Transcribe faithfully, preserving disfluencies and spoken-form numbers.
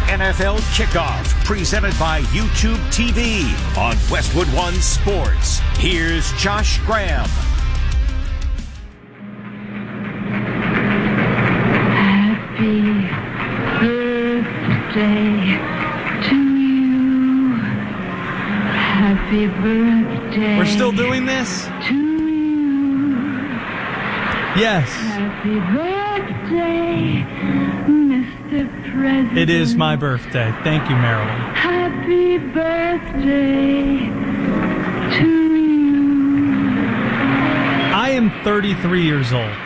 N F L Kickoff, presented by YouTube T V on Westwood One Sports. Here's Josh Graham. Happy birthday to you. Happy birthday. We're still doing this? To you. Yes. Happy birthday, Mister President. It is my birthday. Thank you, Marilyn. Happy birthday to you. I am thirty-three years old.